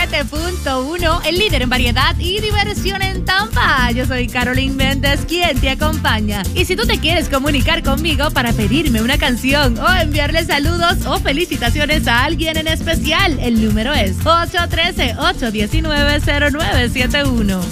97.1, el líder en variedad y diversión en Tampa. Yo soy Carolyn Méndez, quien te acompaña. Y si tú te quieres comunicar conmigo para pedirme una canción o enviarle saludos o felicitaciones a alguien en especial, el número es 813-819-0971.